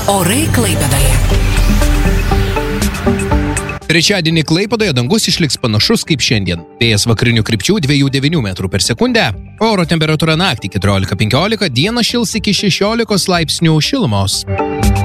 Orai Klaipėdoje. Trečiadienį Klaipėdoje dangus išliks panašus kaip šiandien. Vėjas vakarinių krypčių 2,9 metrų per sekundę. Oro temperatūra naktį 14-15, dieną šils iki 16 laipsnių šilumos.